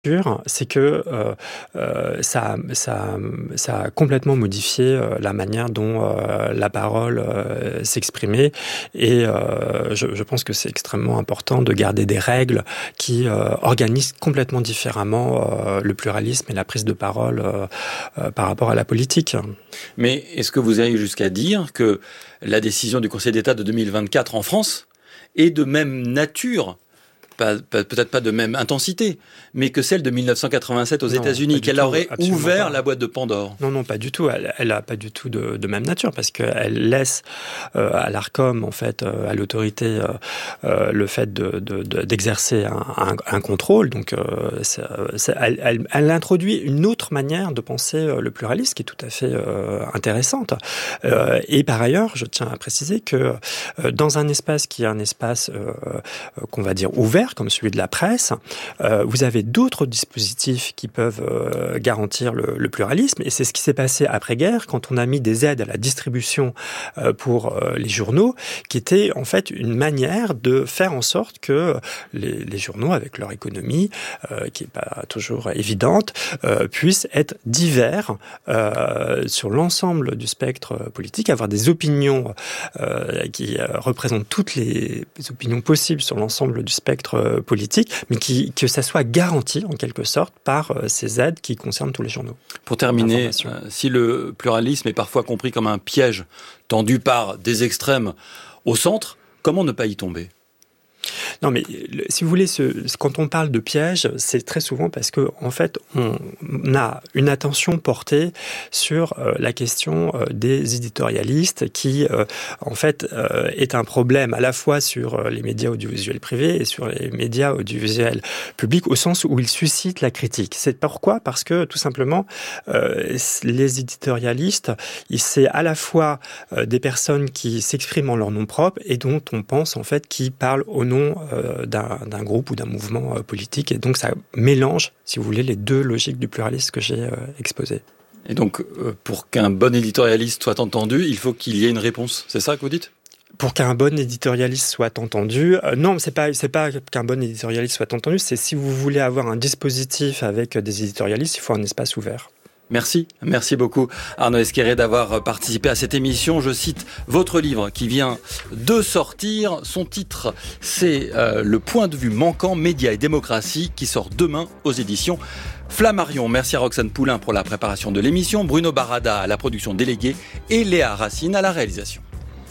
c'est que ça a complètement modifié la manière dont la parole s'exprimait et je pense que c'est extrêmement important de garder des règles qui organisent complètement différemment le pluralisme et la prise de parole par rapport à la politique. Mais est-ce que vous allez jusqu'à dire que la décision du Conseil d'État de 2024 en France est de même nature, peut-être pas de même intensité, mais que celle de 1987 aux États-Unis, qu'elle aurait ouvert la boîte de Pandore? Non, pas du tout. Elle n'a pas du tout de même nature, parce qu'elle laisse à l'Arcom, en fait, à l'autorité, le fait d'exercer un contrôle. Donc, elle introduit une autre manière de penser le pluralisme, qui est tout à fait intéressante. Et par ailleurs, je tiens à préciser que dans un espace qui est un espace qu'on va dire ouvert, comme celui de la presse, vous avez d'autres dispositifs qui peuvent garantir le pluralisme, et c'est ce qui s'est passé après-guerre, quand on a mis des aides à la distribution pour les journaux, qui était en fait une manière de faire en sorte que les journaux, avec leur économie, qui n'est pas toujours évidente, puissent être divers sur l'ensemble du spectre politique, avoir des opinions qui représentent toutes les opinions possibles sur l'ensemble du spectre politique, mais que ça soit garanti en quelque sorte par ces aides qui concernent tous les journaux. Pour terminer, si le pluralisme est parfois compris comme un piège tendu par des extrêmes au centre, comment ne pas y tomber ? Non, mais si vous voulez, quand on parle de piège, c'est très souvent parce que, en fait, on a une attention portée sur la question des éditorialistes, qui, en fait, est un problème à la fois sur les médias audiovisuels privés et sur les médias audiovisuels publics, au sens où ils suscitent la critique. C'est pourquoi ? Parce que, tout simplement, les éditorialistes, c'est à la fois des personnes qui s'expriment en leur nom propre et dont on pense, en fait, qui parlent au nom d'un groupe ou d'un mouvement politique. Et donc, ça mélange, si vous voulez, les deux logiques du pluralisme que j'ai exposées. Et donc, pour qu'un bon éditorialiste soit entendu, il faut qu'il y ait une réponse. C'est ça que vous dites ? Pour qu'un bon éditorialiste soit entendu, non, c'est pas qu'un bon éditorialiste soit entendu, c'est si vous voulez avoir un dispositif avec des éditorialistes, il faut un espace ouvert. Merci beaucoup Arnaud Esquerré d'avoir participé à cette émission. Je cite votre livre qui vient de sortir. Son titre, c'est Le point de vue manquant, médias et démocratie, qui sort demain aux éditions Flammarion. Merci à Roxane Poulain pour la préparation de l'émission, Bruno Barada à la production déléguée et Léa Racine à la réalisation.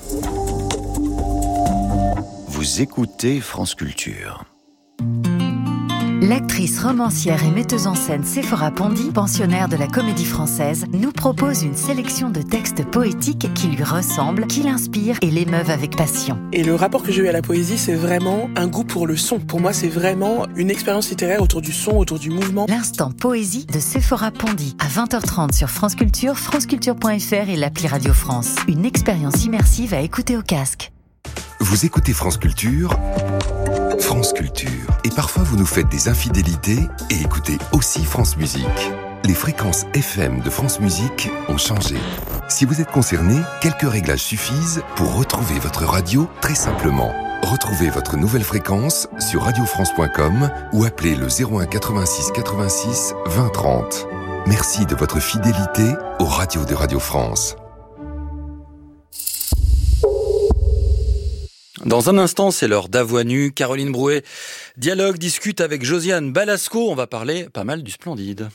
Vous écoutez France Culture. L'actrice, romancière et metteuse en scène Séphora Pondy, pensionnaire de la Comédie Française, nous propose une sélection de textes poétiques qui lui ressemblent, qui l'inspirent et l'émeuvent avec passion. Et le rapport que j'ai eu à la poésie, c'est vraiment un goût pour le son. Pour moi, c'est vraiment une expérience littéraire autour du son, autour du mouvement. L'instant poésie de Séphora Pondy, à 20h30 sur France Culture, franceculture.fr et l'appli Radio France. Une expérience immersive à écouter au casque. Vous écoutez France Culture, France Culture. Et parfois, vous nous faites des infidélités et écoutez aussi France Musique. Les fréquences FM de France Musique ont changé. Si vous êtes concerné, quelques réglages suffisent pour retrouver votre radio très simplement. Retrouvez votre nouvelle fréquence sur radiofrance.com ou appelez le 01 86 86 20 30. Merci de votre fidélité aux radios de Radio France. Dans un instant, c'est l'heure d'Avoix Nu. Caroline Brouet discute avec Josiane Balasco. On va parler pas mal du Splendide.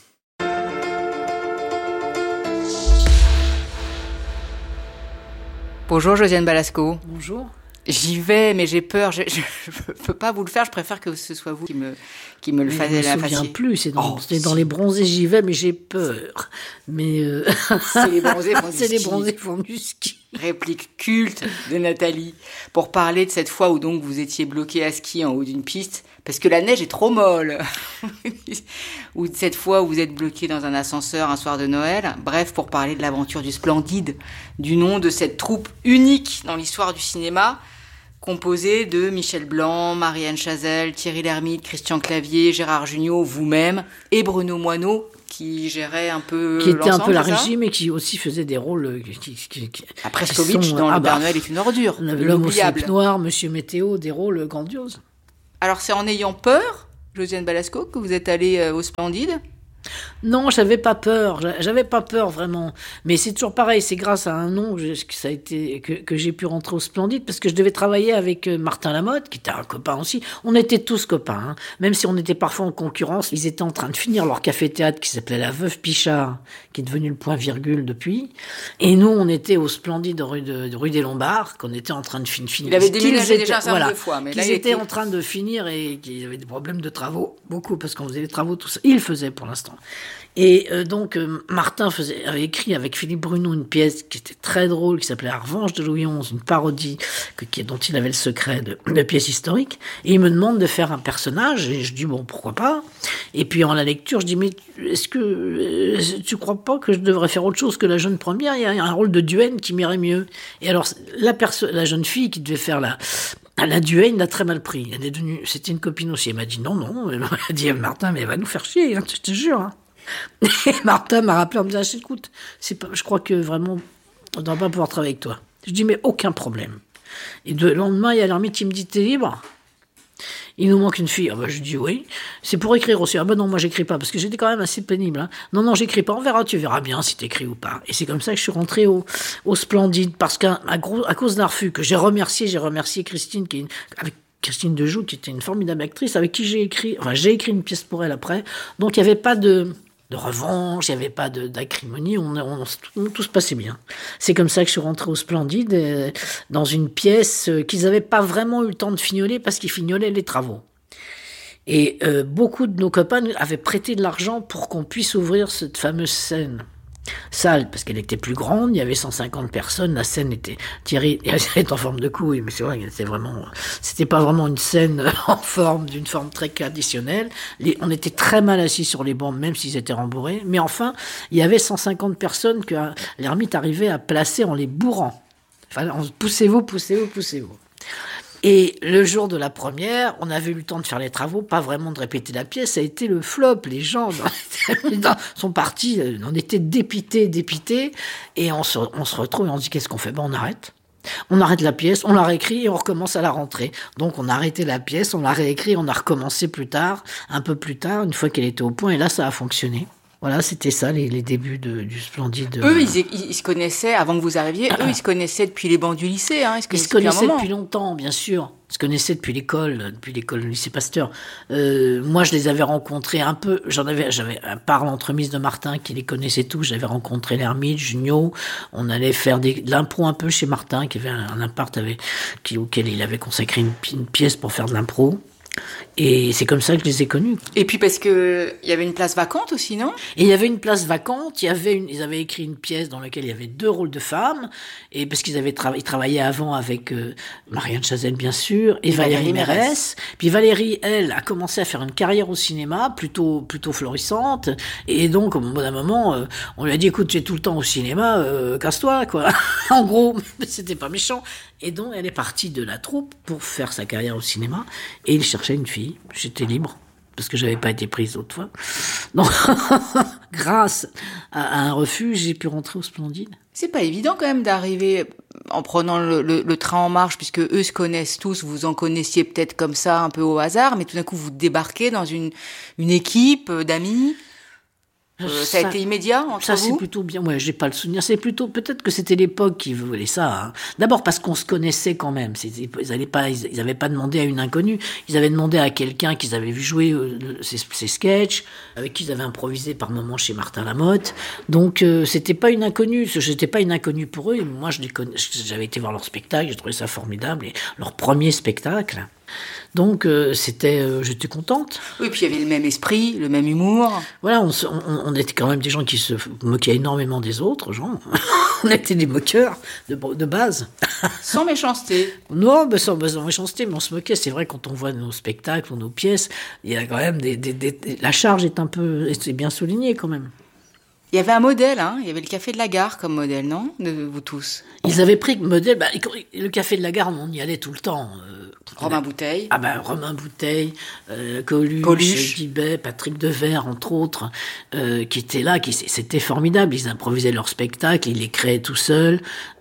Bonjour Josiane Balasco. Bonjour. J'y vais, mais j'ai peur. Je peux pas vous le faire. Je préfère que ce soit vous qui me le fassiez. Je me souviens plus. C'est dans les bronzés, j'y vais, mais j'ai peur. Mais c'est les bronzés font du c'est les bronzés font du ski. Réplique culte de Nathalie pour parler de cette fois où donc vous étiez bloqué à ski en haut d'une piste parce que la neige est trop molle. Ou de cette fois où vous êtes bloqué dans un ascenseur un soir de Noël. Bref, pour parler de l'aventure du Splendide, du nom de cette troupe unique dans l'histoire du cinéma, composée de Michel Blanc, Marianne Chazelle, Thierry Lhermitte, Christian Clavier, Gérard Jugnot, vous-même et Bruno Moineau, qui gérait un peu qui était un peu la régie, régie, mais qui aussi faisait des rôles après Prescovitch dans Le Père Noël est une ordure. L'homme au slip noir, Monsieur Météo, des rôles grandioses. Alors c'est en ayant peur Josiane Balasco, que vous êtes allée au Splendide? Non, j'avais pas peur vraiment. Mais c'est toujours pareil, c'est grâce à un nom que j'ai pu rentrer au Splendide, parce que je devais travailler avec Martin Lamotte, qui était un copain aussi. On était tous copains, hein. Même si on était parfois en concurrence. Ils étaient en train de finir leur café-théâtre qui s'appelait La Veuve Pichard, qui est devenu le Point-Virgule depuis. Et nous, on était au Splendide rue des Lombards, qu'on était en train de finir. Il avait déménagé déjà un certain nombre de fois, mais là, ils étaient en train de finir et qu'ils avaient des problèmes de travaux, beaucoup, parce qu'on faisait des travaux, tout ça. Ils faisaient pour l'instant. Et donc, Martin avait écrit avec Philippe Bruno une pièce qui était très drôle, qui s'appelait La Revanche de Louis XI, une parodie dont il avait le secret de pièce historique. Et il me demande de faire un personnage, et je dis, bon, pourquoi pas. Et puis, en la lecture, je dis, mais est-ce que tu crois pas que je devrais faire autre chose que la jeune première? Il y a un rôle de Duène qui m'irait mieux. Et alors, la jeune fille qui devait faire la Duène l'a très mal pris. C'était une copine aussi. Elle m'a dit non. Elle m'a dit, Martin, mais elle va nous faire chier, hein, je te jure. Hein. Et Martin m'a rappelé en me disant, écoute, je crois que vraiment, on ne doit pas pouvoir travailler avec toi. Je dis, mais aucun problème. Et le lendemain, il y a l'ermite qui me dit, t'es libre? Il nous manque une fille. Ah bah, je dis oui. C'est pour écrire aussi. Ah bah non, moi j'écris pas, parce que j'étais quand même assez pénible. Hein. Non, j'écris pas. On verra, tu verras bien si t'écris ou pas. Et c'est comme ça que je suis rentrée au Splendide, parce qu'à cause d'un refus que j'ai remercié Christine, avec Christine Dejoux, qui était une formidable actrice, avec qui j'ai écrit une pièce pour elle après. Donc il n'y avait pas de revanche, il n'y avait pas d'acrimonie, tout se passait bien. C'est comme ça que je suis rentrée au Splendide, dans une pièce qu'ils n'avaient pas vraiment eu le temps de fignoler, parce qu'ils fignolaient les travaux. Et beaucoup de nos copains avaient prêté de l'argent pour qu'on puisse ouvrir cette fameuse salle, parce qu'elle était plus grande, il y avait 150 personnes, la scène était tirée, elle était en forme de couille, mais c'est vrai que c'était pas vraiment une scène d'une forme très traditionnelle. On était très mal assis sur les bancs, même s'ils étaient rembourrés, mais enfin, il y avait 150 personnes que l'ermite arrivait à placer en les bourrant. Enfin, poussez-vous. Et le jour de la première, on avait eu le temps de faire les travaux, pas vraiment de répéter la pièce, ça a été le flop. Les gens sont partis, on était dépités, et on se retrouve et on se dit, qu'est-ce qu'on fait? On arrête. On arrête la pièce, on la réécrit et on recommence à la rentrée. Donc on a arrêté la pièce, on l'a réécrit, on a recommencé un peu plus tard, une fois qu'elle était au point, et là ça a fonctionné. Voilà, c'était ça, les débuts du Splendide. Eux, ils se connaissaient, avant que vous arriviez, ils se connaissaient depuis les bancs du lycée. Hein, ils se connaissaient depuis longtemps, bien sûr. Ils se connaissaient depuis l'école du lycée Pasteur. Moi, je les avais rencontrés un peu. J'avais par l'entremise de Martin, qui les connaissait tous. J'avais rencontré l'ermite, Junio. On allait faire de l'impro un peu chez Martin, qui avait un appart auquel il avait consacré une pièce pour faire de l'impro. Et c'est comme ça que je les ai connus. Et puis parce que il y avait une place vacante aussi, non? Et il y avait une place vacante. Ils avaient écrit une pièce dans laquelle il y avait 2 rôles de femmes. Et parce qu'ils ils travaillaient avant avec Marianne Chazelle, bien sûr, et Valérie Mérès. Puis Valérie, elle, a commencé à faire une carrière au cinéma, plutôt florissante. Et donc, au bout d'un moment, on lui a dit, écoute, tu es tout le temps au cinéma, casse-toi, quoi. En gros, c'était pas méchant. Et donc, elle est partie de la troupe pour faire sa carrière au cinéma. Et il cherchait une fille. J'étais libre, parce que j'avais pas été prise autrefois. Donc, grâce à un refus, j'ai pu rentrer au Splendide. C'est pas évident quand même d'arriver en prenant le train en marche, puisque eux se connaissent tous, vous en connaissiez peut-être comme ça, un peu au hasard, mais tout d'un coup, vous débarquez dans une équipe d'amis. Ça a été immédiat entre vous? Ça, c'est plutôt bien. Ouais, j'ai pas le souvenir. C'est plutôt, peut-être que c'était l'époque qui voulait ça. Hein. D'abord parce qu'on se connaissait quand même. Ils avaient pas demandé à une inconnue. Ils avaient demandé à quelqu'un qu'ils avaient vu jouer ses sketchs, avec qui ils avaient improvisé par moments chez Martin Lamotte. Donc, c'était pas une inconnue. J'étais pas une inconnue pour eux. Et moi, j'avais été voir leur spectacle. J'ai trouvé ça formidable. Et leur premier spectacle. Donc, j'étais contente. Oui, puis il y avait le même esprit, le même humour. Voilà, on était quand même des gens qui se moquaient énormément des autres gens. On était des moqueurs de base. Sans méchanceté. Non, sans méchanceté, mais on se moquait. C'est vrai, quand on voit nos spectacles ou nos pièces, il y a quand même la charge est bien soulignée quand même. Il y avait un modèle, hein. Il y avait le Café de la Gare comme modèle, non? De vous tous. Ils avaient pris modèle. Le Café de la Gare, on y allait tout le temps. Romain Bouteille. Ah ben Romain Bouteille, Coluche, Guibet, Patrick Devers, entre autres, qui étaient là, c'était formidable. Ils improvisaient leur spectacle, ils les créaient tout seuls.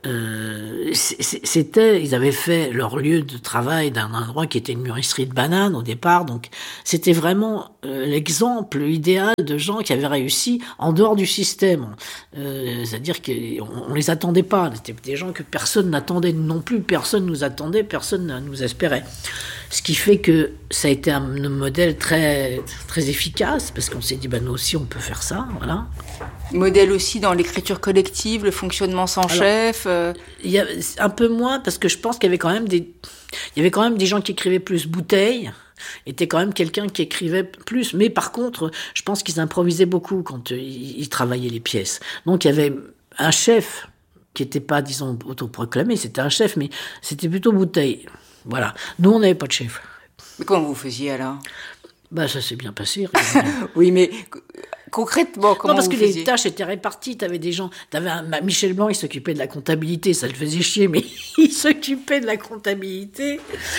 Ils avaient fait leur lieu de travail d'un endroit qui était une mûrisserie de bananes au départ. Donc c'était vraiment l'exemple idéal de gens qui avaient réussi en dehors du système. C'est-à-dire qu'on les attendait pas. C'était des gens que personne n'attendait non plus. Personne nous attendait, personne ne nous espérait. Ce qui fait que ça a été un modèle très, très efficace, parce qu'on s'est dit, nous aussi, on peut faire ça, voilà. Modèle aussi dans l'écriture collective, le fonctionnement sans chef. Il y a un peu moins, parce que je pense qu'il y avait quand même des gens qui écrivaient plus. Bouteille était quand même quelqu'un qui écrivait plus, mais par contre, je pense qu'ils improvisaient beaucoup quand ils travaillaient les pièces. Donc il y avait un chef qui n'était pas, disons, autoproclamé, c'était un chef, mais c'était plutôt Bouteille. Voilà. Nous, on n'avait pas de chef. Mais comment vous faisiez alors ? Ça s'est bien passé. Oui, mais concrètement, comment vous faisiez ? Non, parce que les tâches étaient réparties. T'avais des gens... Michel Blanc, il s'occupait de la comptabilité. Ça le faisait chier, mais il s'occupait de la comptabilité.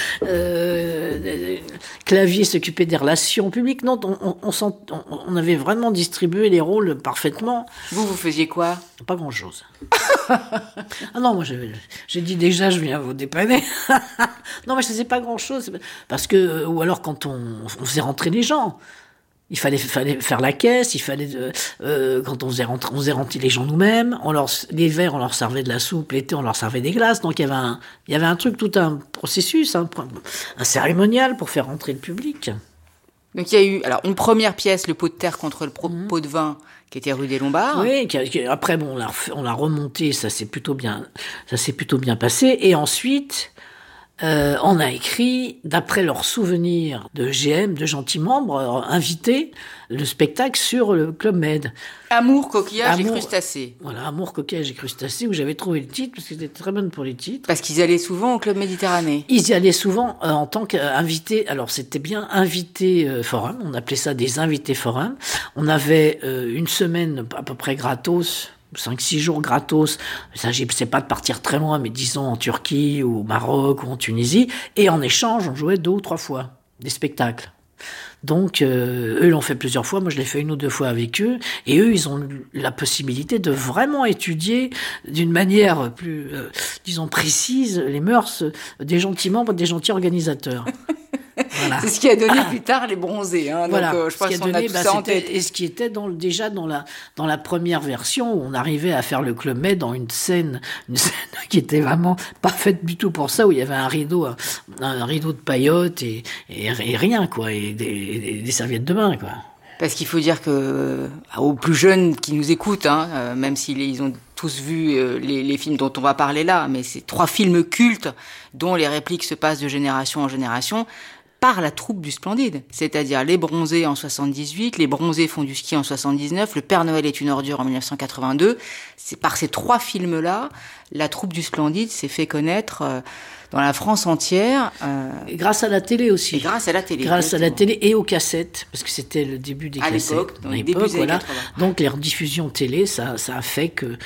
Clavier s'occupait des relations publiques. Non, on avait vraiment distribué les rôles parfaitement. Vous faisiez quoi ? Pas grand-chose. Ah non, moi j'ai dit déjà, je viens vous dépanner. Non, mais je faisais pas grand-chose. Parce que, ou alors quand on faisait rentrer les gens. Il fallait faire la caisse, quand on faisait rentrer les gens nous-mêmes, l'hiver, on leur servait de la soupe, l'été, on leur servait des glaces. Donc, il y avait un truc, tout un processus, un cérémonial pour faire rentrer le public. Donc, il y a eu, une première pièce, le pot de terre contre le pot de vin, qui était rue des Lombards. Oui, après, on l'a remonté, ça s'est plutôt bien passé. Et ensuite, on a écrit, d'après leurs souvenirs de GM, de gentils membres, invités, le spectacle sur le Club Med. Amour, coquillage et crustacés. Voilà, Amour, coquillage et crustacés, où j'avais trouvé le titre, parce que c'était très bonne pour les titres. Parce qu'ils allaient souvent au Club Méditerranée. Ils y allaient souvent en tant qu'invités. Alors, c'était bien invités forum, on appelait ça des invités forum. On avait une semaine à peu près gratos, 5-6 jours gratos. Il ne s'agissait pas de partir très loin, mais disons en Turquie ou au Maroc ou en Tunisie. Et en échange, on jouait 2 ou 3 fois des spectacles. Donc, eux l'ont fait plusieurs fois. Moi, je l'ai fait 1 ou 2 fois avec eux. Et eux, ils ont eu la possibilité de vraiment étudier d'une manière plus, disons, précise les mœurs des gentils membres, des gentils organisateurs. Voilà. C'est ce qui a donné plus tard les bronzés. Voilà. Donc, je pense qu'on a tout ça en tête. Et ce qui était déjà dans la première version, où on arrivait à faire le Club Med dans une scène qui était vraiment pas faite du tout pour ça, où il y avait un rideau de paillotes et rien, quoi, et des serviettes de bain, quoi. Parce qu'il faut dire que aux plus jeunes qui nous écoutent, même s'ils ont tous vu les films dont on va parler là, mais c'est 3 films cultes dont les répliques se passent de génération en génération, par la troupe du Splendide, c'est-à-dire Les Bronzés en 78, Les Bronzés font du ski en 79, Le Père Noël est une ordure en 1982. C'est par ces 3 films-là, la troupe du Splendide s'est fait connaître dans la France entière. Et grâce à la télé aussi. Et grâce à la télé. Grâce à la télé et aux cassettes, parce que c'était le début des cassettes. À l'époque, voilà. Donc les rediffusions télé, ça a fait que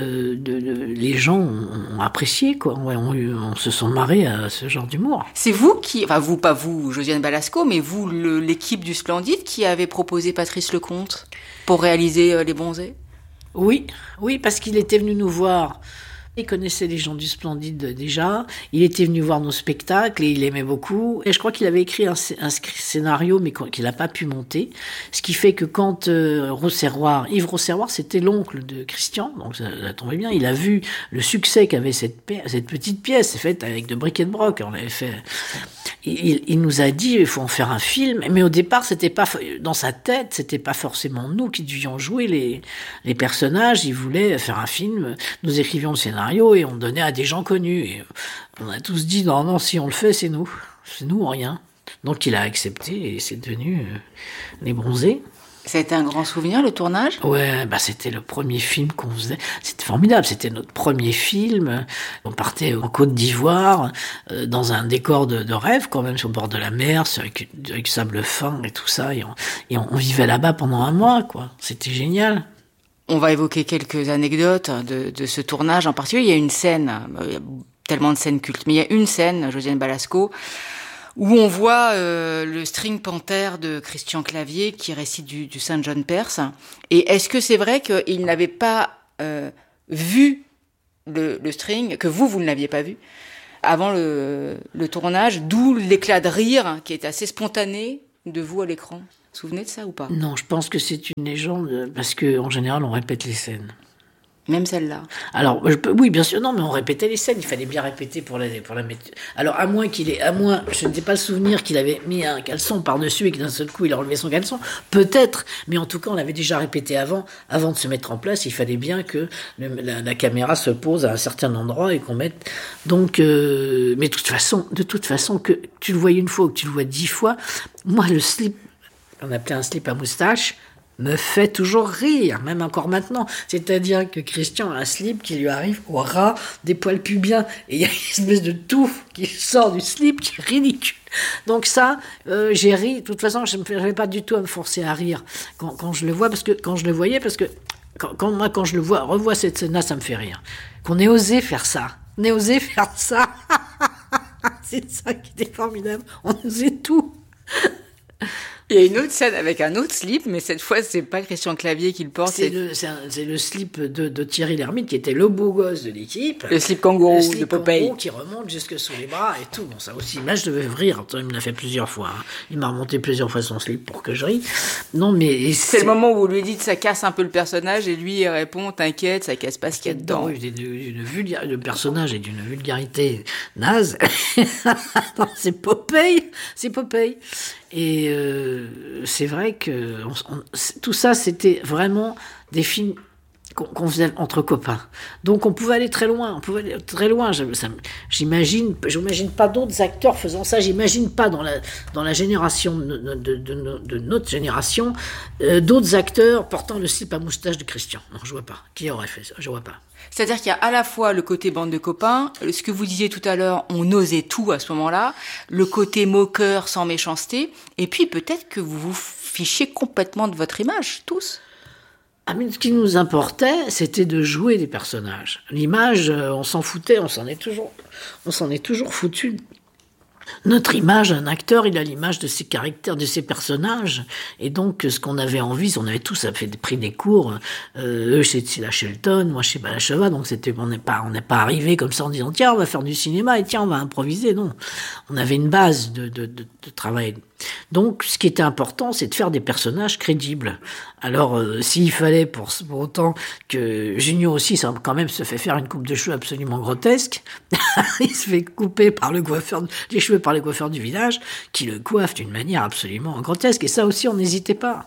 les gens ont apprécié, quoi. On se sont marrés à ce genre d'humour. C'est vous pas vous, Josiane Balasco, mais vous, l'équipe du Splendide, qui avez proposé Patrice Lecomte pour réaliser Les Bronzés ? Oui, parce qu'il était venu nous voir. Il connaissait les gens du Splendide déjà. Il était venu voir nos spectacles et il aimait beaucoup. Et je crois qu'il avait écrit un scénario, mais qu'il n'a pas pu monter. Ce qui fait que quand Yves Rosserroir, c'était l'oncle de Christian, donc ça tombait bien. Il a vu le succès qu'avait cette petite pièce, faite avec de bric et de broc. On l'avait fait. Il nous a dit, il faut en faire un film. Mais au départ, c'était pas dans sa tête, c'était pas forcément nous qui devions jouer les personnages. Il voulait faire un film. Nous écrivions le scénario et on donnait à des gens connus. Et on a tous dit non, si on le fait, c'est nous ou rien. Donc il a accepté et c'est devenu Les Bronzés. Ça a été un grand souvenir, le tournage ? Ouais, c'était le premier film qu'on faisait. C'était formidable, c'était notre premier film. On partait en Côte d'Ivoire, dans un décor de rêve, quand même, sur le bord de la mer, avec sable fin et tout ça. Et on vivait là-bas pendant 1 mois, quoi. C'était génial. On va évoquer quelques anecdotes de ce tournage en particulier. Il y a une scène, tellement de scènes cultes. Mais il y a une scène, Josiane Balasco, où on voit le String Panther de Christian Clavier qui récite du Saint John Perse. Et est-ce que c'est vrai qu'il n'avait pas vu le string, que vous ne l'aviez pas vu avant le tournage, d'où l'éclat de rire qui est assez spontané de vous à l'écran? Vous vous souvenez de ça ou pas? Non, je pense que c'est une légende, parce qu'en général, on répète les scènes. Même celle-là. Alors, oui, bien sûr, non, mais on répétait les scènes, il fallait bien répéter pour la mettre. Alors, à moins, je ne sais pas le souvenir qu'il avait mis un caleçon par-dessus et que d'un seul coup, il a enlevé son caleçon. Peut-être, mais en tout cas, on l'avait déjà répété avant de se mettre en place. Il fallait bien que la caméra se pose à un certain endroit et qu'on mette. Donc, mais de toute façon, que tu le voyais une fois ou que tu le vois 10 fois, moi, le slip, on appelait un slip à moustache, me fait toujours rire, même encore maintenant. C'est-à-dire que Christian a un slip qui lui arrive au ras des poils pubiens. Et il y a une espèce de touffe qui sort du slip qui est ridicule. Donc ça, j'ai ri. De toute façon, je ne vais pas du tout à me forcer à rire quand je le vois, parce que quand je le voyais, parce que quand je le revois cette scène-là, ça me fait rire. Qu'on ait osé faire ça. C'est ça qui était formidable. On osait tout. Il y a une autre scène avec un autre slip, mais cette fois, c'est pas Christian Clavier qui le porte. C'est le slip de Thierry Lhermitte, qui était le beau gosse de l'équipe. Le slip kangourou de Popeye. Qui remonte jusque sous les bras et tout. Bon, ça aussi, là, je devais rire. Il me l'a fait plusieurs fois. Hein. Il m'a remonté plusieurs fois son slip pour que je rie. Non, mais... C'est le moment où vous lui dites, ça casse un peu le personnage, et lui, il répond, t'inquiète, ça casse pas ce qu'il y a dedans. Oui, le personnage est d'une vulgarité naze. Non, c'est Popeye. Et c'est vrai que tout ça, c'était vraiment des films qu'on faisait entre copains. Donc on pouvait aller très loin. J'imagine pas d'autres acteurs faisant ça. J'imagine pas dans la génération de notre génération d'autres acteurs portant le slip à moustache de Christian. Non, je vois pas. Qui aurait fait ça? Je vois pas. C'est-à-dire qu'il y a à la fois le côté bande de copains, ce que vous disiez tout à l'heure, on osait tout à ce moment-là, le côté moqueur sans méchanceté, et puis peut-être que vous vous fichiez complètement de votre image, tous. Ah, mais ce qui nous importait, c'était de jouer des personnages. L'image, on s'en foutait, on s'en est toujours foutu. Notre image, un acteur, il a l'image de ses caractères, de ses personnages. Et donc, ce qu'on avait envie, on avait tous pris des cours. Eux, chez la Shelton, moi, chez Balacheva. Donc, on n'est pas arrivé comme ça en disant, tiens, on va faire du cinéma et tiens, on va improviser. Non. On avait une base de travail. Donc, ce qui était important, c'est de faire des personnages crédibles. Alors, s'il fallait pour autant que Junio aussi, ça, quand même, se fait faire une coupe de cheveux absolument grotesque, il se fait couper les cheveux par les coiffeurs du village, qui le coiffent d'une manière absolument grotesque. Et ça aussi, on n'hésitait pas.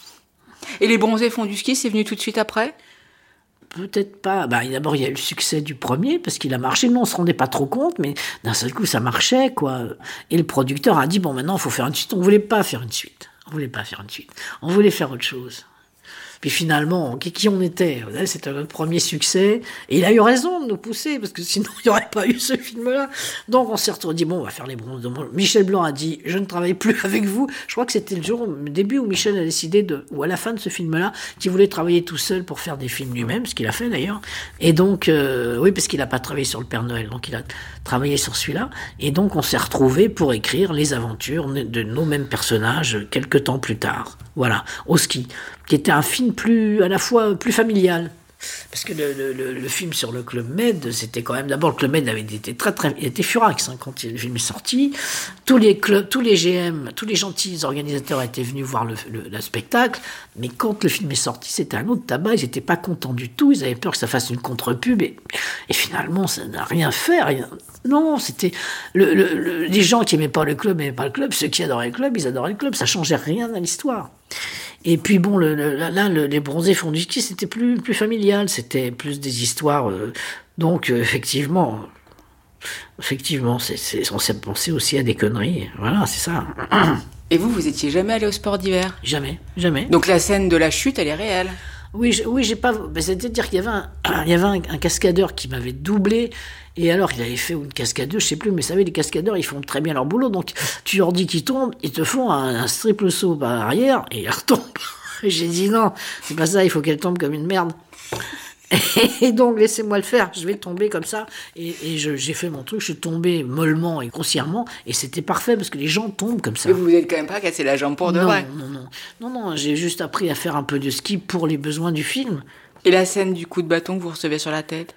Et les bronzés font du ski, c'est venu tout de suite après ? Peut-être pas. D'abord, il y a eu le succès du premier, parce qu'il a marché. Nous, on se rendait pas trop compte, mais d'un seul coup, ça marchait, quoi. Et le producteur a dit, bon, maintenant, il faut faire une suite. On voulait pas faire une suite. On voulait faire autre chose. Puis finalement, qui on était? C'était notre premier succès. Et il a eu raison de nous pousser, parce que sinon, il n'y aurait pas eu ce film-là. Donc, on s'est dit, bon, on va faire les bronzes. Michel Blanc a dit, je ne travaille plus avec vous. Je crois que c'était le début où Michel a décidé ou à la fin de ce film-là, qu'il voulait travailler tout seul pour faire des films lui-même, ce qu'il a fait d'ailleurs. Et donc, oui, parce qu'il n'a pas travaillé sur le Père Noël. Donc, il a travaillé sur celui-là. Et donc, on s'est retrouvés pour écrire les aventures de nos mêmes personnages quelques temps plus tard. Voilà, au ski, qui était un film à la fois plus familial. Parce que le film sur le Club Med, c'était quand même... D'abord, le Club Med avait été il était furax quand le film est sorti. Tous les clubs, tous les GM, tous les gentils organisateurs étaient venus voir le spectacle. Mais quand le film est sorti, c'était un autre tabac. Ils n'étaient pas contents du tout. Ils avaient peur que ça fasse une contre-pub. Et finalement, ça n'a rien fait. Non, c'était... les gens qui n'aimaient pas le club n'aimaient pas le club. Ceux qui adoraient le club, ils adoraient le club. Ça ne changeait rien à l'histoire. Et puis bon, les bronzés font du ski, c'était plus familial, c'était plus des histoires. Donc effectivement, on s'est pensé aussi à des conneries. Voilà, c'est ça. Et vous étiez jamais allé au sport d'hiver ? Jamais. Donc la scène de la chute, elle est réelle ? Oui, j'ai pas. C'est-à-dire qu'il y avait un cascadeur qui m'avait doublé. Et alors, il avait fait une cascadeuse, je sais plus, mais vous savez, les cascadeurs, ils font très bien leur boulot. Donc, tu leur dis qu'ils tombent, ils te font un triple saut par arrière, et ils retombent. Et j'ai dit non, c'est pas ça, il faut qu'elle tombe comme une merde. Et donc, laissez-moi le faire, je vais tomber comme ça. Et j'ai fait mon truc, je suis tombé mollement et grossièrement, et c'était parfait, parce que les gens tombent comme ça. Mais vous vous êtes quand même pas cassé la jambe pour de vrai. Non, j'ai juste appris à faire un peu de ski pour les besoins du film. Et la scène du coup de bâton que vous recevez sur la tête?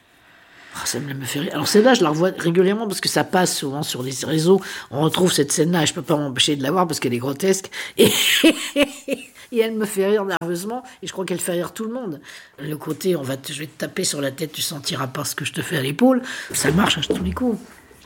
Ça me fait rire. Alors celle-là, je la revois régulièrement parce que ça passe souvent sur les réseaux. On retrouve cette scène-là et je peux pas m'empêcher de la voir parce qu'elle est grotesque. Et elle me fait rire nerveusement et je crois qu'elle fait rire tout le monde. Le côté, je vais te taper sur la tête, tu sentiras pas ce que je te fais à l'épaule. Ça marche à tous les coups.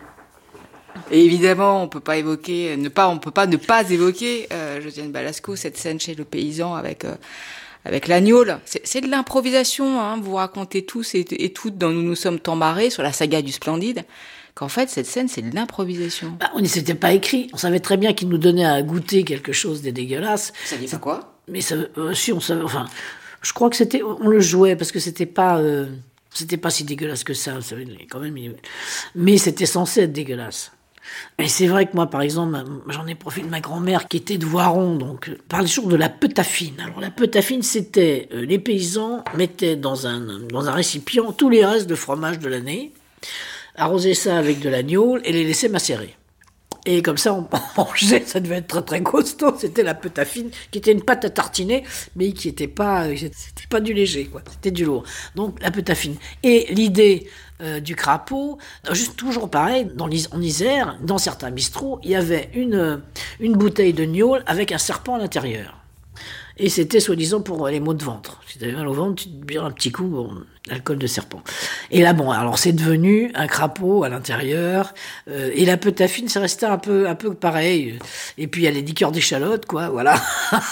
Et évidemment, on peut pas ne pas évoquer Josiane Balasco, cette scène chez le paysan avec l'agneau. C'est de l'improvisation, hein. Vous racontez tous et toutes dans Nous nous sommes tant marrés sur la saga du Splendide, qu'en fait, cette scène, c'est de l'improvisation. On ne s'était pas écrit. On savait très bien qu'il nous donnait à goûter quelque chose de dégueulasse. Ça dit pas quoi? Mais si, on savait, enfin, je crois que on le jouait parce que c'était pas si dégueulasse que ça, quand même. Mais c'était censé être dégueulasse. Et c'est vrai que moi, par exemple, j'en ai profité de ma grand-mère qui était de Voiron, donc parlait toujours de la peutafine. Alors la peutafine, c'était les paysans mettaient dans un récipient tous les restes de fromage de l'année, arrosaient ça avec de l'agneau et les laissaient macérer. Et comme ça, on mangeait, ça devait être très très costaud. C'était la peutafine, qui était une pâte à tartiner, mais qui c'était pas du léger, quoi. C'était du lourd. Donc la peutafine. Et l'idée du crapaud, juste toujours pareil, en Isère, dans certains bistrots, il y avait une bouteille de gnôle avec un serpent à l'intérieur. Et c'était soi-disant pour les maux de ventre. Si tu avais mal au ventre, tu te bires un petit coup d'alcool de serpent. Et là, alors c'est devenu un crapaud à l'intérieur. Et la peutafine, c'est resté un peu pareil. Et puis il y a les liqueurs d'échalote, quoi, voilà.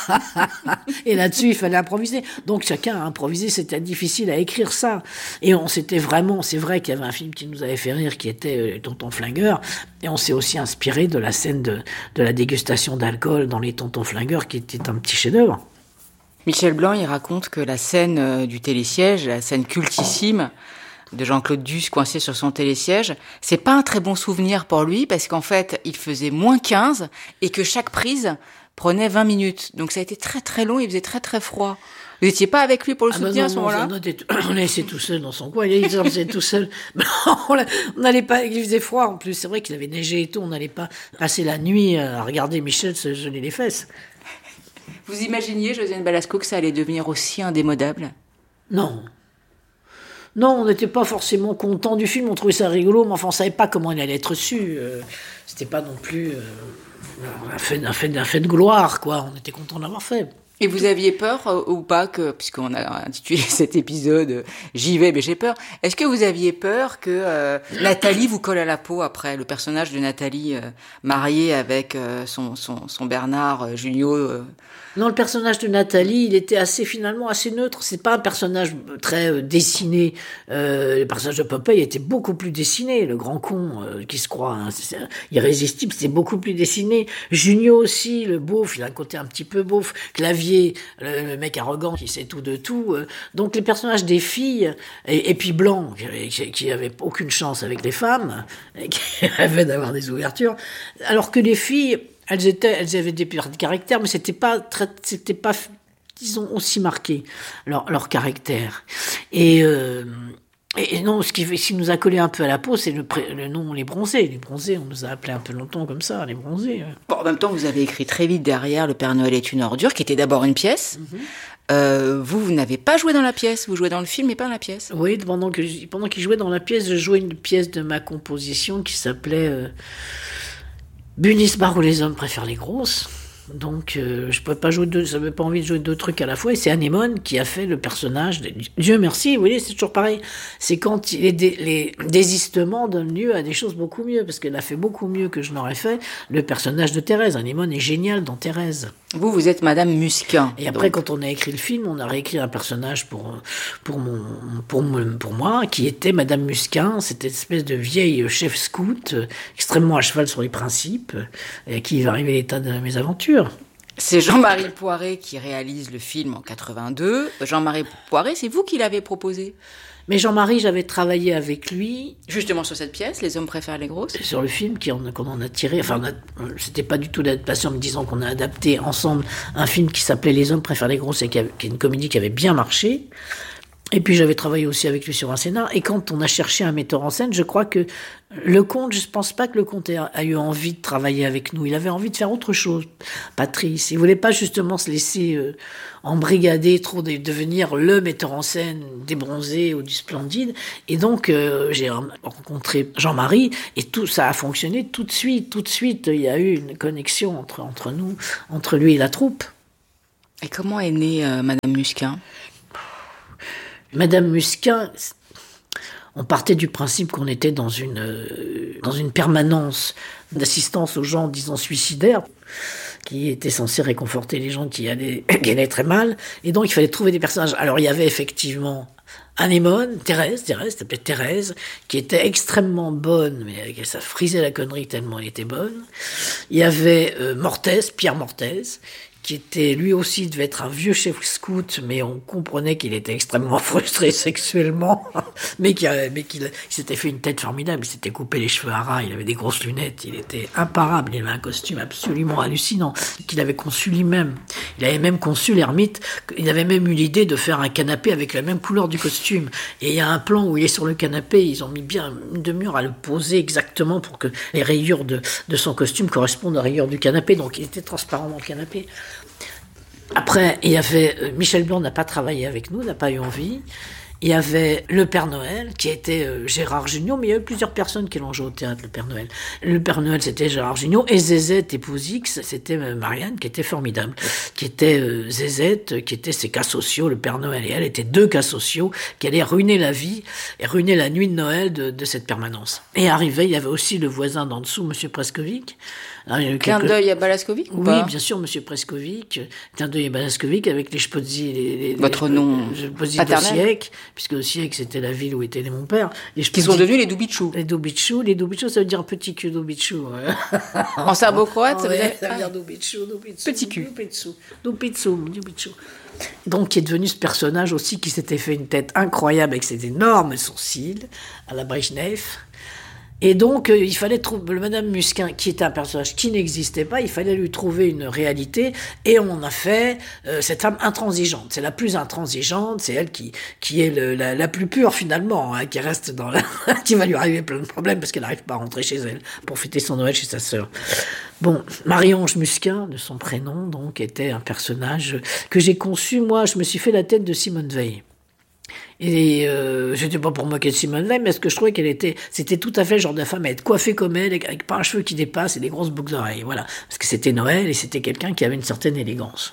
Et là-dessus, il fallait improviser. Donc chacun a improvisé, c'était difficile à écrire ça. Et c'est vrai qu'il y avait un film qui nous avait fait rire, qui était Tonton Flingueur. Et on s'est aussi inspiré de la scène de la dégustation d'alcool dans les Tontons Flingueurs, qui était un petit chef-d'œuvre. Michel Blanc, il raconte que la scène du télésiège, la scène cultissime de Jean-Claude Duss coincé sur son télésiège, c'est pas un très bon souvenir pour lui parce qu'en fait, il faisait -15 et que chaque prise prenait 20 minutes. Donc ça a été très très long, il faisait très très froid. Vous n'étiez pas avec lui pour le soutenir à ce moment-là? On laissait tout seul dans son coin, il faisait tout seul. On n'allait pas, il faisait froid en plus, c'est vrai qu'il avait neigé et tout, on n'allait pas passer la nuit à regarder Michel se geler les fesses. Vous imaginiez, Josiane Balasco, que ça allait devenir aussi indémodable? Non, on n'était pas forcément content du film, on trouvait ça rigolo, mais enfin, on savait pas comment il allait être reçu. C'était pas non plus un fait de gloire, quoi. On était content de l'avoir fait. Et vous aviez peur ou pas puisqu'on a intitulé cet épisode « J'y vais, mais j'ai peur », est-ce que vous aviez peur que Nathalie vous colle à la peau après, le personnage de Nathalie mariée avec son Bernard Junio Non, le personnage de Nathalie, il était finalement assez neutre. C'est pas un personnage très dessiné. Le personnage de Popeye était beaucoup plus dessiné. Le grand con qui se croit irrésistible, c'est beaucoup plus dessiné. Junio aussi, le beauf, il a un côté un petit peu beauf. Clavier, le mec arrogant qui sait tout de tout. Donc les personnages des filles, et puis Blanc, qui avait aucune chance avec les femmes, et qui rêvait d'avoir des ouvertures, alors que les filles, elles avaient des caractères, mais c'était pas, disons, aussi marqué leur caractère. Et non, ce qui nous a collé un peu à la peau, c'est le nom Les Bronzés. Les Bronzés, on nous a appelés un peu longtemps comme ça, Les Bronzés. Bon, en même temps, vous avez écrit très vite derrière Le Père Noël est une ordure, qui était d'abord une pièce. Vous n'avez pas joué dans la pièce, vous jouez dans le film, mais pas dans la pièce. Oui, pendant qu'il jouait dans la pièce, je jouais une pièce de ma composition qui s'appelait Bunis-Bar où les hommes préfèrent les grosses. Donc, je pouvais pas jouer j'avais pas envie de jouer deux trucs à la fois. Et c'est Anémone qui a fait le personnage. Dieu merci, vous voyez, c'est toujours pareil. C'est quand les désistements donnent lieu à des choses beaucoup mieux, parce qu'elle a fait beaucoup mieux que je n'aurais fait le personnage de Thérèse. Anémone est génial dans Thérèse. Vous êtes Madame Musquin. Et après, quand on a écrit le film, on a réécrit un personnage pour moi, qui était Madame Musquin. C'était une espèce de vieille chef scout, extrêmement à cheval sur les principes, qui va arriver à l'état de mes aventures. C'est Jean-Marie Poiret qui réalise le film en 82. Jean-Marie Poiret, c'est vous qui l'avez proposé? Mais Jean-Marie, j'avais travaillé avec lui. Justement sur cette pièce, Les hommes préfèrent les grosses. Sur le film qu'on en a tiré. Enfin, c'était pas du tout l'adaptation, mais disons qu'on a adapté ensemble un film qui s'appelait Les hommes préfèrent les grosses et qui est une comédie qui avait bien marché. Et puis j'avais travaillé aussi avec lui sur un scénar. Et quand on a cherché un metteur en scène, je crois que Lecomte, je pense pas que Lecomte a eu envie de travailler avec nous. Il avait envie de faire autre chose, Patrice. Il voulait pas justement se laisser embrigader trop, devenir le metteur en scène des Bronzés ou du Splendide. Et donc j'ai rencontré Jean-Marie et tout ça a fonctionné tout de suite. Tout de suite, il y a eu une connexion entre nous, entre lui et la troupe. Et comment est née Madame Musquin ? Madame Musquin, on partait du principe qu'on était dans une permanence d'assistance aux gens, disons, suicidaires, qui étaient censés réconforter les gens qui allaient très mal. Et donc, il fallait trouver des personnages. Alors, il y avait effectivement Anémone, Thérèse, s'appelait Thérèse, qui était extrêmement bonne, mais ça frisait la connerie tellement elle était bonne. Il y avait Pierre Mortez, qui était, lui aussi, devait être un vieux chef scout, mais on comprenait qu'il était extrêmement frustré sexuellement, mais qu'il s'était fait une tête formidable, il s'était coupé les cheveux à ras, il avait des grosses lunettes, il était imparable, il avait un costume absolument hallucinant, qu'il avait conçu lui-même. Il avait même conçu l'ermite, il avait même eu l'idée de faire un canapé avec la même couleur du costume. Et il y a un plan où il est sur le canapé, ils ont mis bien une demi-heure à le poser exactement pour que les rayures de son costume correspondent aux rayures du canapé, donc il était transparent dans le canapé. Après, il y avait Michel Blanc n'a pas travaillé avec nous, n'a pas eu envie. Il y avait le Père Noël, qui était Gérard Jugnot, mais il y avait plusieurs personnes qui l'ont joué au théâtre, le Père Noël. Le Père Noël, c'était Gérard Jugnot, et Zézette, épouse X, c'était Marianne, qui était formidable, qui était Zézette, qui était ses cas sociaux, le Père Noël et elle étaient deux cas sociaux qui allaient ruiner la vie et ruiner la nuit de Noël de cette permanence. Et arrivé, il y avait aussi le voisin d'en dessous, Monsieur Prescovic. Clin d'œil à Balaskovic ou oui, pas ? Bien sûr, Monsieur Prescovic. Clin d'œil à Balaskovic avec les Spotzi. Votre nom paternel ? Puisque Osiek, c'était la ville où était né mon père. Qui sont devenus les Doubichou. Les Doubichou, ça veut dire petit cul Doubichou. En serbo-croate, ça veut dire Doubichou. Petit cul. Doubichou. Donc, qui est devenu ce personnage aussi qui s'était fait une tête incroyable avec ses énormes sourcils à la Brejnev. Et donc, il fallait trouver Madame Musquin, qui était un personnage qui n'existait pas, il fallait lui trouver une réalité, et on a fait cette femme intransigeante. C'est la plus intransigeante, c'est elle qui est la plus pure finalement, hein, qui reste dans qui va lui arriver plein de problèmes parce qu'elle n'arrive pas à rentrer chez elle pour fêter son Noël chez sa sœur. Bon, Marie-Ange Musquin, de son prénom, donc, était un personnage que j'ai conçu. Moi, je me suis fait la tête de Simone Veil. Et j'étais pas pour moquer de Simone Veil, mais ce que je trouvais c'était tout à fait le genre de femme à être coiffée comme elle, avec pas un cheveu qui dépasse et des grosses boucles d'oreilles, voilà. Parce que c'était Noël et c'était quelqu'un qui avait une certaine élégance.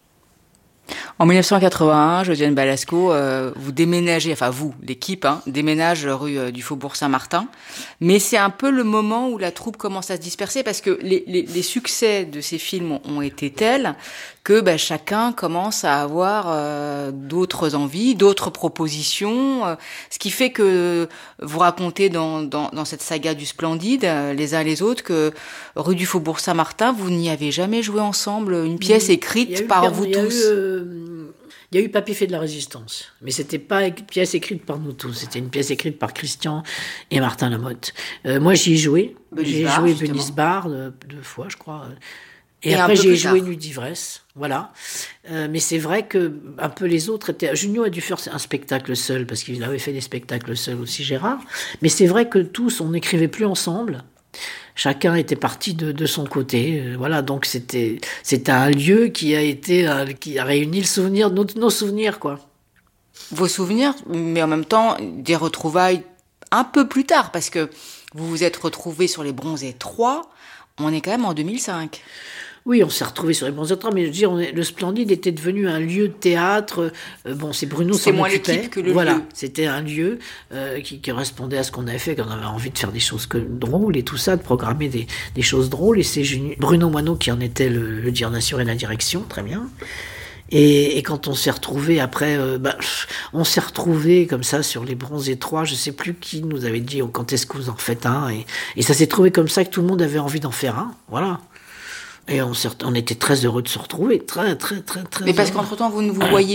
En 1981, Josiane Balasco, vous déménagez, enfin vous, l'équipe, déménage rue du Faubourg Saint-Martin. Mais c'est un peu le moment où la troupe commence à se disperser parce que les succès de ces films ont été tels que chacun commence à avoir d'autres envies, d'autres propositions. Ce qui fait que vous racontez dans cette saga du Splendide, les uns les autres, que rue du Faubourg Saint-Martin, vous n'y avez jamais joué ensemble une pièce écrite par vous tous. Il y a eu Papy fait de la résistance, mais c'était pas une pièce écrite par nous tous, c'était une pièce écrite par Christian et Martin Lamotte. Moi, j'y ai joué. J'ai joué Venise Bar 2 fois, je crois. Et après, j'ai joué Nuit d'ivresse. Voilà. Mais c'est vrai que un peu les autres étaient... Junio a dû faire un spectacle seul, parce qu'il avait fait des spectacles seuls aussi, Gérard. Mais c'est vrai que tous, on n'écrivait plus ensemble. Chacun était parti de son côté, voilà. Donc c'était un lieu qui a réuni le souvenir, nos souvenirs, quoi. Vos souvenirs, mais en même temps des retrouvailles un peu plus tard, parce que vous vous êtes retrouvés sur les Bronzés 3. On est quand même en 2005. Oui, on s'est retrouvés sur les Bronzés 3, mais je veux dire, le Splendide était devenu un lieu de théâtre. C'est Bruno s'en occupait. C'est moins l'équipe que le lieu. C'était un lieu qui correspondait à ce qu'on avait fait, qu'on avait envie de faire des choses drôles et tout ça, de programmer des choses drôles. Et c'est Bruno Moineau qui en était le directeur et la direction, très bien. Et quand on s'est retrouvés après, on s'est retrouvés comme ça sur les Bronzés 3, je sais plus qui nous avait dit quand est-ce que vous en faites un, et ça s'est trouvé comme ça que tout le monde avait envie d'en faire un, voilà. Et on était très heureux de se retrouver, très. Mais parce qu'entre-temps, vous ne vous voyez plus ?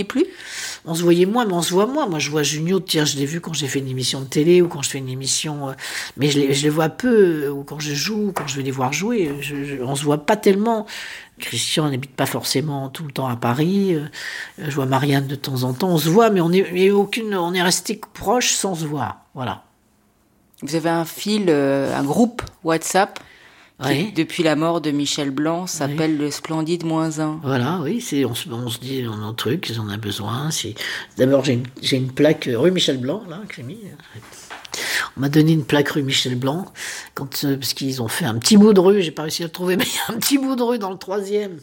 On se voyait moins, mais on se voit moins. Moi, je vois Junio, tiens, je l'ai vu quand j'ai fait une émission de télé ou quand je fais une émission, mais je les vois peu, ou quand je joue, ou quand je vais les voir jouer. On se voit pas tellement. Christian n'habite pas forcément tout le temps à Paris. Je vois Marianne de temps en temps. On se voit, mais on est resté proches sans se voir. Voilà. Vous avez un fil, un groupe WhatsApp qui, depuis la mort de Michel Blanc, s'appelle le Splendide -1. Voilà, oui, on se dit un truc, si on a besoin. D'abord, j'ai une plaque rue Michel Blanc, là, que j'ai mis. On m'a donné une plaque rue Michel Blanc, parce qu'ils ont fait un petit bout de rue, j'ai pas réussi à le trouver, mais il y a un petit bout de rue dans le 3e,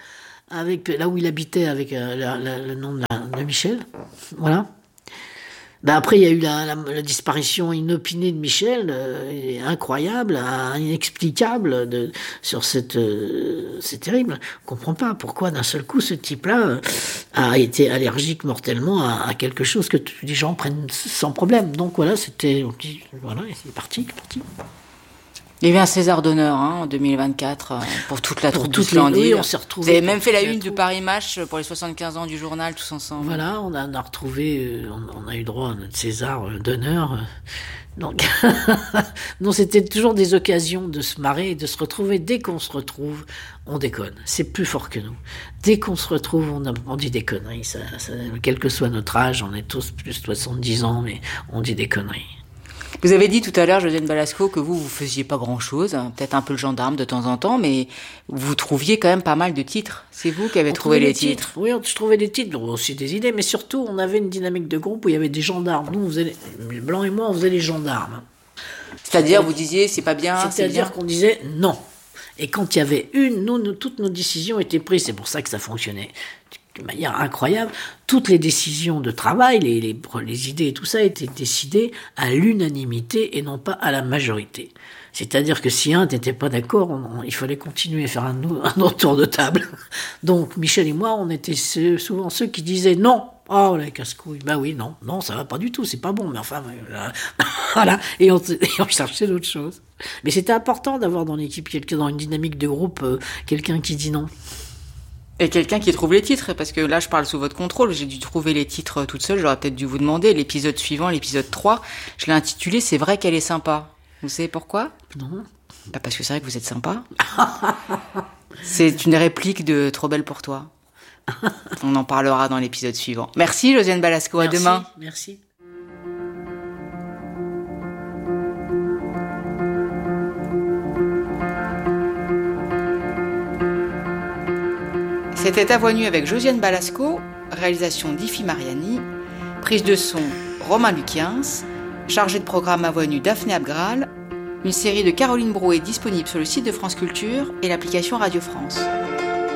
avec, là où il habitait, avec le nom de Michel. Voilà. Après, il y a eu la disparition inopinée de Michel, incroyable, inexplicable, sur c'est terrible. On comprend pas pourquoi d'un seul coup ce type-là a été allergique mortellement à quelque chose que les gens prennent sans problème. Donc voilà, voilà, c'est parti. Il y a eu un César d'honneur en 2024 pour toute la troupe du Splendide. On s'est retrouvés. Vous avez même fait la une du Paris Match pour les 75 ans du journal, tous ensemble. Voilà, on a retrouvé, on a eu droit à notre César d'honneur. Donc, non, c'était toujours des occasions de se marrer et de se retrouver. Dès qu'on se retrouve, on déconne. C'est plus fort que nous. Dès qu'on se retrouve, on dit des conneries. Quel que soit notre âge, on est tous plus de 70 ans, mais on dit des conneries. Vous avez dit tout à l'heure, Josiane Balasco, que vous faisiez pas grand-chose, peut-être un peu le gendarme de temps en temps, mais vous trouviez quand même pas mal de titres. C'est vous qui avez trouvé les titres. Oui, je trouvais des titres, aussi des idées, mais surtout, on avait une dynamique de groupe où il y avait des gendarmes. Nous, Blanc et moi, on faisait les gendarmes. C'est-à-dire, vous disiez, c'est pas bien, c'est-à-dire qu'on disait non. Et quand il y avait toutes nos décisions étaient prises. C'est pour ça que ça fonctionnait de manière incroyable. Toutes les décisions de travail, les idées et tout ça étaient décidées à l'unanimité et non pas à la majorité. C'est-à-dire que si un n'était pas d'accord, il fallait continuer à faire un autre tour de table. Donc Michel et moi, on était souvent ceux qui disaient non. Oh, les casse-couilles, oui, non, ça va pas du tout, c'est pas bon, mais enfin, voilà, et on cherchait d'autres choses. Mais c'était important d'avoir dans l'équipe dans une dynamique de groupe, quelqu'un qui dit non. Et quelqu'un qui trouve les titres, parce que là, je parle sous votre contrôle, j'ai dû trouver les titres toute seule, j'aurais peut-être dû vous demander. L'épisode suivant, l'épisode 3, je l'ai intitulé « C'est vrai qu'elle est sympa ». Vous savez pourquoi ? Non. Parce que c'est vrai que vous êtes sympa. C'est une réplique de « Trop belle pour toi ». On en parlera dans l'épisode suivant. Merci Josiane Balasco, à demain. Merci. C'était À Voix nue avec Josiane Balasco, réalisation d'Ifi Mariani, prise de son Romain Luquiens, chargé de programme À Voix nue Daphné Abgral. Une série de Caroline Brouet disponible sur le site de France Culture et l'application Radio France.